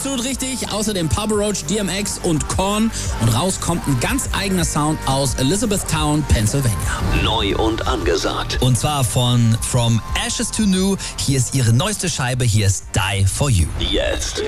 Absolut richtig. Außerdem Papa Roach, DMX und Korn. Und raus kommt ein ganz eigener Sound aus Elizabethtown, Pennsylvania. Neu und angesagt. Und zwar von From Ashes to New. Hier ist ihre neueste Scheibe. Hier ist Die For You. Jetzt